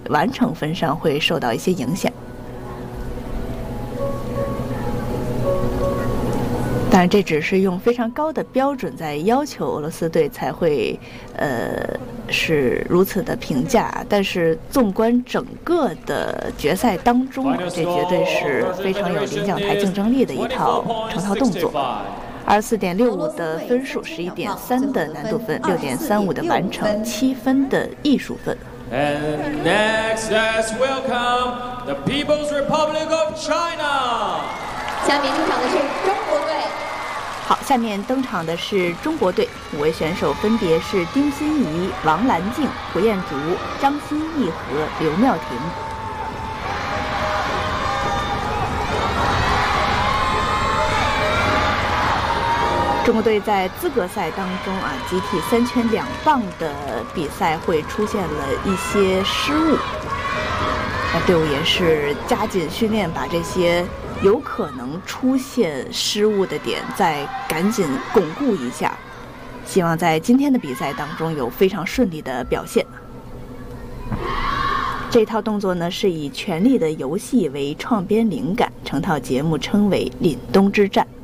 完成分上会受到一些影响。当然，这只是用非常高的标准在要求俄罗斯队才会，是如此的评价。但是，纵观整个的决赛当中，这绝对是非常有领奖台竞争力的一套成套动作。24.65的分数，11.3的难度分，6.35的完成，7分的艺术分。 And next, let's welcome the People's Republic of China. 下面出场的是中国队。 好，下面登场的是中国队，5位选手分别是丁欣怡、王兰静、蒲彦竹、张歆艺和刘妙婷。中国队在资格赛当中集体3圈2棒的比赛会出现了一些失误，那队伍也是加紧训练，把这些有可能出现失误的点再赶紧巩固一下，希望在今天的比赛当中有非常顺利的表现。这套动作呢是以《权力的游戏》为创编灵感，成套节目称为《凛冬之战》。